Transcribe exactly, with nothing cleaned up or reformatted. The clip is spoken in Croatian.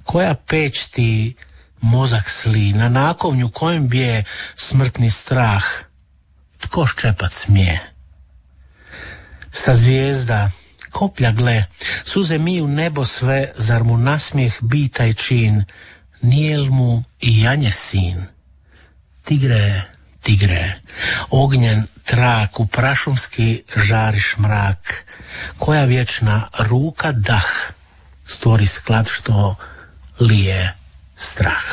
koja peć ti mozak sli, na nakovnju kojem bije smrtni strah, tko ščepat smije? Sa zvijezda koplja gle, suze miju nebo sve, zar mu nasmijeh bita i čin, nije li mu i janje sin? Tigre, tigre, ognjen trak, u prašumski žariš mrak, koja vječna ruka dah stvori sklad što lije strah.